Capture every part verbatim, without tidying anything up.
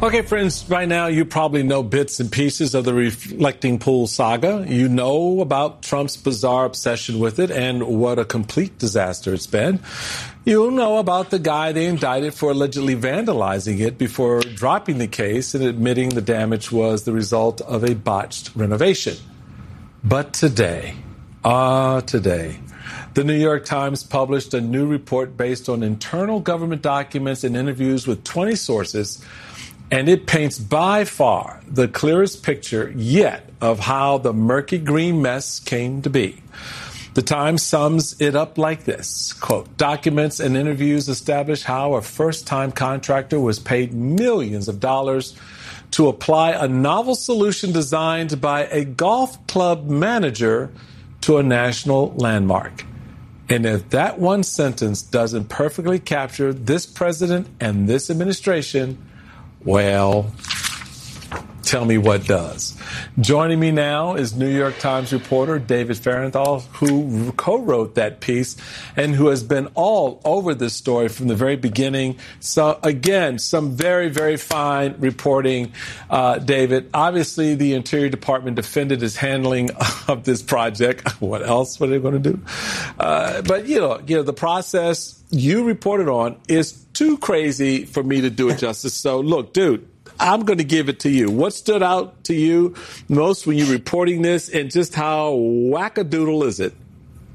Okay, friends, by now you probably know bits and pieces of the Reflecting Pool saga. You know about Trump's bizarre obsession with it and what a complete disaster it's been. You'll know about the guy they indicted for allegedly vandalizing it before dropping the case and admitting the damage was the result of a botched renovation. But today, ah, today, the New York Times published a new report based on internal government documents and interviews with twenty sources, and it paints by far the clearest picture yet of how the murky green mess came to be. The Times sums it up like this, quote, documents and interviews establish how a first-time contractor was paid millions of dollars to apply a novel solution designed by a golf club manager to a national landmark. And if that one sentence doesn't perfectly capture this president and this administration, well, tell me what does. Joining me now is New York Times reporter David Fahrenthold, who co-wrote that piece and who has been all over this story from the very beginning. So, again, some very, very fine reporting, uh, David. Obviously, the Interior Department defended his handling of this project. What else were they going to do? Uh, but, you know, you know, the process you reported on is too crazy for me to do it justice. So, look, dude, I'm going to give it to you. What stood out to you most when you're reporting this, and just how wackadoodle is it?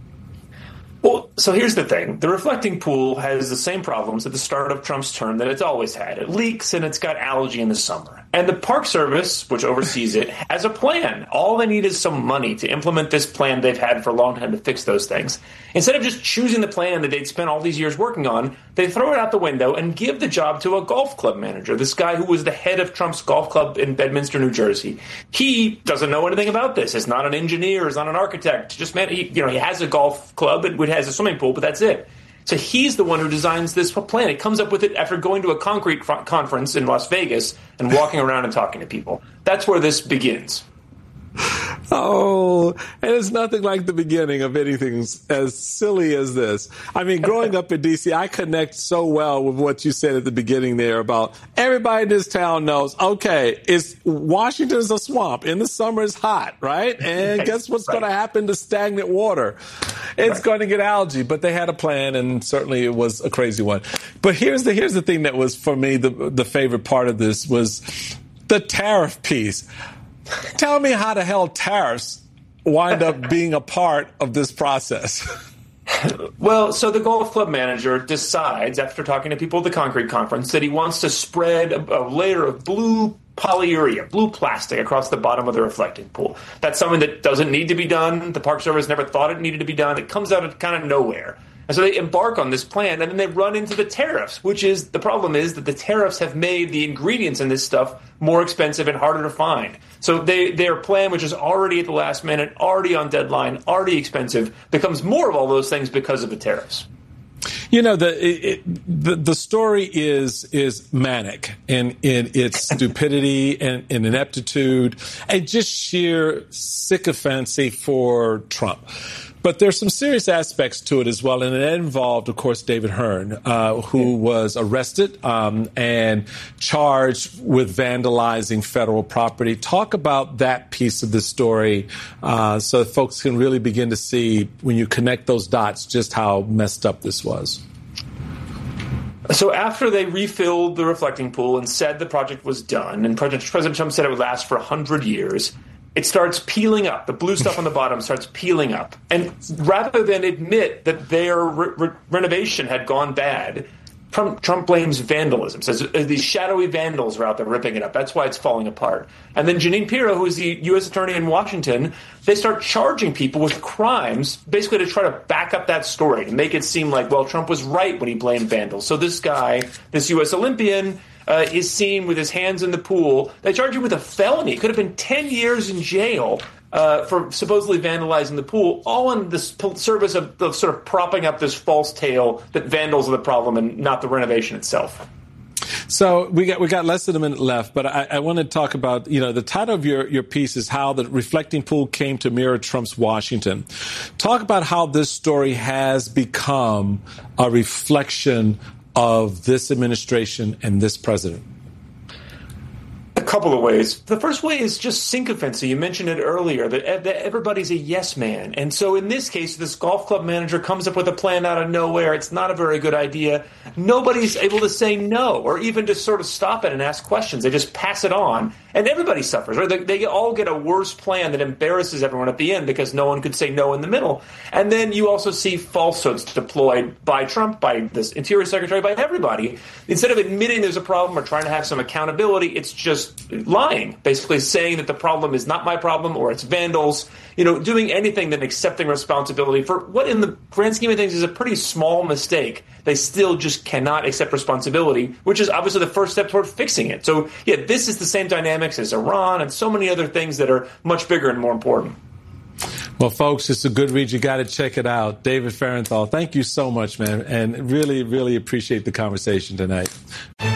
Well, so here's the thing. The Reflecting Pool has the same problems at the start of Trump's term that it's always had. It leaks and it's got algae in the summer. And the Park Service, which oversees it, has a plan. All they need is some money to implement this plan they've had for a long time to fix those things. Instead of just choosing the plan that they'd spent all these years working on, they throw it out the window and give the job to a golf club manager, this guy who was the head of Trump's golf club in Bedminster, New Jersey. He doesn't know anything about this. He's not an engineer. He's not an architect. Just man, he, you know, he has a golf club. It has a swimming pool, but that's it. So he's the one who designs this plan. He comes up with it after going to a concrete conference in Las Vegas and walking around and talking to people. That's where this begins. Oh, and it's nothing like the beginning of anything as silly as this. I mean, growing up in D C, I connect so well with what you said at the beginning there about everybody in this town knows, okay, it's Washington's a swamp. In the summer, it's hot, right? And guess what's right. going to happen to stagnant water? It's right. going to get algae. But they had a plan, and certainly it was a crazy one. But here's the here's the thing that was, for me, the the favorite part of this was the tariff piece. Tell me how the hell tariffs wind up being a part of this process. Well, so the golf club manager decides, after talking to people at the concrete conference, that he wants to spread a, a layer of blue polyurea, blue plastic, across the bottom of the reflecting pool. That's something that doesn't need to be done. The Park Service never thought it needed to be done. It comes out of kind of nowhere. And so they embark on this plan, and then they run into the tariffs, which is, the problem is that the tariffs have made the ingredients in this stuff more expensive and harder to find. So they, their plan, which is already at the last minute, already on deadline, already expensive, becomes more of all those things because of the tariffs. You know, the it, the, the story is is manic in, in its stupidity and, and ineptitude and just sheer sycophancy for Trump. But there's some serious aspects to it as well, and it involved, of course, David Hearn, uh, who was arrested um, and charged with vandalizing federal property. Talk about that piece of the story uh, so that folks can really begin to see, when you connect those dots, just how messed up this was. So after they refilled the reflecting pool and said the project was done, and President Trump said it would last for one hundred years, it starts peeling up. The blue stuff on the bottom starts peeling up. And rather than admit that their re- re- renovation had gone bad, Trump, Trump blames vandalism, says these shadowy vandals are out there ripping it up. That's why it's falling apart. And then Jeanine Pirro, who is the U S attorney in Washington, they start charging people with crimes, basically to try to back up that story, to make it seem like, well, Trump was right when he blamed vandals. So this guy, this U S Olympian, Uh, is seen with his hands in the pool. They charge him with a felony. It could have been ten years in jail uh, for supposedly vandalizing the pool, all in the service of, of sort of propping up this false tale that vandals are the problem and not the renovation itself. So we got we got less than a minute left, but I, I want to talk about, you know, the title of your, your piece is How the Reflecting Pool Came to Mirror Trump's Washington. Talk about how this story has become a reflection of this administration and this president. couple of ways. The first way is just sycophancy. You mentioned it earlier, that, that everybody's a yes man. And so in this case, this golf club manager comes up with a plan out of nowhere. It's not a very good idea. Nobody's able to say no or even to sort of stop it and ask questions. They just pass it on. And everybody suffers, right? They, they all get a worse plan that embarrasses everyone at the end because no one could say no in the middle. And then you also see falsehoods deployed by Trump, by this Interior Secretary, by everybody. Instead of admitting there's a problem or trying to have some accountability, it's just lying, basically saying that the problem is not my problem or it's vandals, you know, doing anything than accepting responsibility for what in the grand scheme of things is a pretty small mistake. They still just cannot accept responsibility, which is obviously the first step toward fixing it. So, yeah, this is the same dynamics as Iran and so many other things that are much bigger and more important. Well, folks, it's a good read. You got to check it out. David Fahrenthold, thank you so much, man, and really, really appreciate the conversation tonight.